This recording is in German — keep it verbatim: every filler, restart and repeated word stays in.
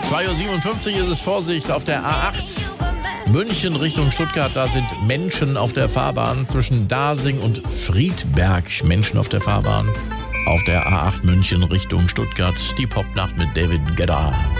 zwei Uhr siebenundfünfzig ist es. Vorsicht auf der A acht. München Richtung Stuttgart, da sind Menschen auf der Fahrbahn zwischen Dasing und Friedberg. Menschen auf der Fahrbahn auf der A acht München Richtung Stuttgart. Die Popnacht mit David Guetta.